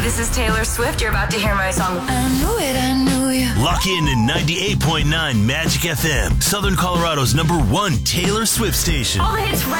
this is Taylor Swift. You're about to hear my song. I knew it, I knew you. Lock in at 98.9 Magic FM, Southern Colorado's #1 Taylor Swift station. All the hits